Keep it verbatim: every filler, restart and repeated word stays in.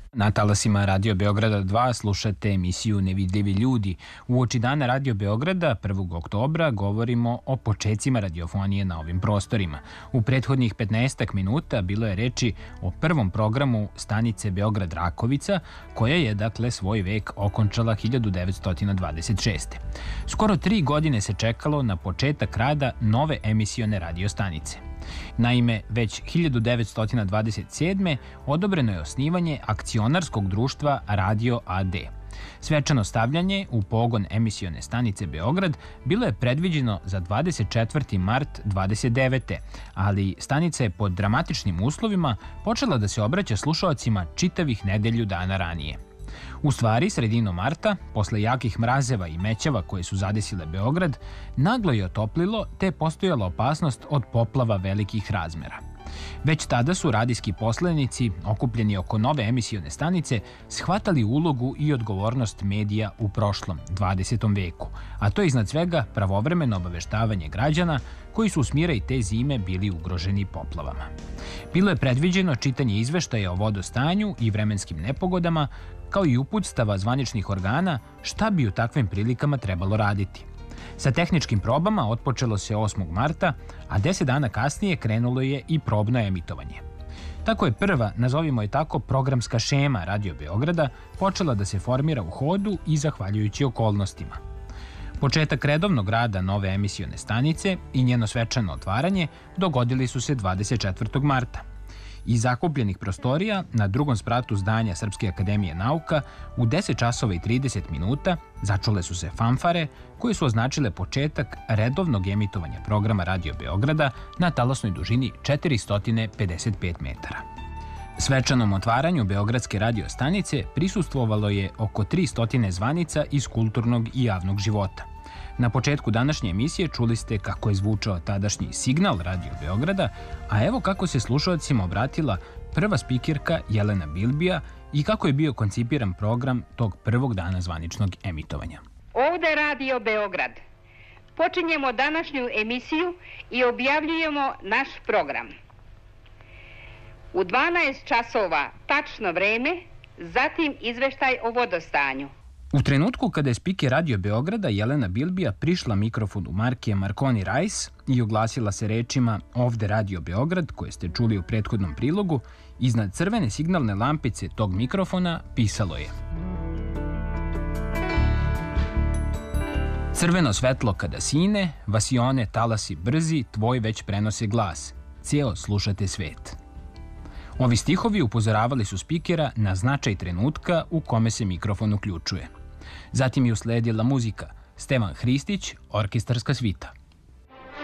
Na talasima Radio Beograda dva slušate emisiju Nevidljivi ljudi. Uoči dana Radio Beograda, prvog oktobra, govorimo o počecima radiofonije na ovim prostorima. U prethodnih petnaestak minuta bilo je reči o prvom programu stanice Beograd Rakovica, koja je, dakle, svoj vek okončala hiljadu devetsto dvadeset šeste. Skoro tri godine se čekalo na početak rada nove emisione radio stanice. Naime, već hiljadu devetsto dvadeset sedme. odobreno je osnivanje akcionarskog društva Radio a de. Svečano stavljanje u pogon emisione stanice Beograd bilo je predviđeno za dvadeset četvrti mart dvadeset devete. ali stanica je pod dramatičnim uslovima počela da se obraća slušaocima čitavih nedelju dana ranije. U stvari, sredinom marta, posle jakih mrazeva i mećava koje su zadesile Beograd, naglo je otoplilo te je postojala opasnost od poplava velikih razmera. Već tada su radijski poslanici, okupljeni oko nove emisione stanice, shvatali ulogu i odgovornost medija u prošlom, dvadesetom veku, a to je iznad svega pravovremeno obaveštavanje građana koji su u smira i te zime bili ugroženi poplavama. Bilo je predviđeno čitanje izveštaja o vodostanju i vremenskim nepogodama, kao i uputstava zvaničnih organa šta bi u takvim prilikama trebalo raditi. Sa tehničkim probama otpočelo se osmog marta, a deset dana kasnije krenulo je i probno emitovanje. Tako je prva, nazovimo je tako, programska šema Radio Beograda počela da se formira u hodu i zahvaljujući okolnostima. Početak redovnog rada nove emisione stanice i njeno svečano otvaranje dogodili su se dvadeset četvrtog marta. Iz zakupljenih prostorija na drugom spratu zdanja Srpske akademije nauka u deset časova i trideset minuta začule su se fanfare koje su označile početak redovnog emitovanja programa Radio Beograda na talasnoj dužini četiristo pedeset pet metara. Svečanom otvaranju Beogradske radio stanice prisustvovalo je oko tristo zvanica iz kulturnog i javnog života. Na početku današnje emisije čuli ste kako je zvučao tadašnji signal Radio Beograda, a evo kako se slušalcima obratila prva spikirka Jelena Bilbija i kako je bio koncipiran program tog prvog dana zvaničnog emitovanja. Ovde Radio Beograd. Počinjemo današnju emisiju i objavljujemo naš program. U dvanaest časova tačno vreme, zatim izveštaj o vodostanju. U trenutku kada je spiker Radio Beograda Jelena Bilbija prišla mikrofonu marke Marconi Rice i oglasila se rečima "Ovde Radio Beograd", koje ste čuli u prethodnom prilogu, iznad crvene signalne lampice tog mikrofona pisalo je: "Crveno svetlo kada sine, vasione talasi brzi, tvoj već prenose glas. Cijelo slušate svet." Ovi stihovi upozoravali su spikera na značaj trenutka u kome se mikrofon uključuje. Zatim je usledila muzika, Stevan Hristić, orkestarska svita.